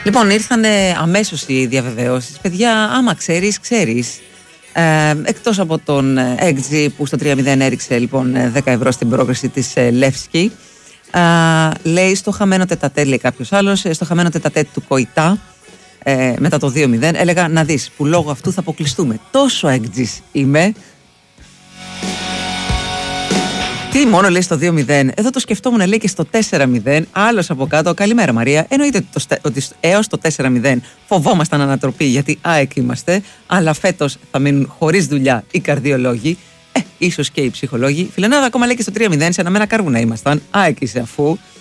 Λοιπόν, ήρθαν αμέσως οι διαβεβαιώσεις. Παιδιά, άμα ξέρεις, ξέρεις. Εκτός από τον XG που στο 3-0 έριξε λοιπόν 10 ευρώ στην πρόκριση της Λεύσκη, λέει στο χαμένο τετατέ, λέει κάποιος άλλος, στο χαμένο τετατέ του Κοϊτά μετά το 2-0, έλεγα να δεις που λόγω αυτού θα αποκλειστούμε. Τόσο XG's είμαι. Τι μόνο λέει στο 2-0, εδώ το σκεφτόμουν, λέει και στο 4-0, άλλος από κάτω, καλημέρα Μαρία, εννοείται ότι έως το 4-0 φοβόμασταν ανατροπή γιατί ΑΕΚ είμαστε, αλλά φέτος θα μείνουν χωρίς δουλειά οι καρδιολόγοι, ίσως και οι ψυχολόγοι. Φιλενάδα ακόμα λέει και στο 3-0, σε αναμένα κάρβουνα ήμασταν, ΑΕΚ είσαι αφού.